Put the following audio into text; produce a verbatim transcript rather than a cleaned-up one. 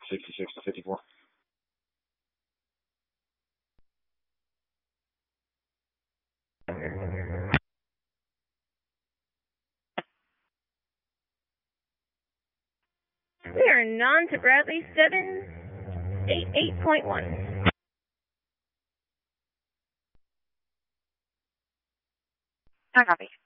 sixty-six to fifty-four. We are non to Bradley seven eight eight point one. I copy.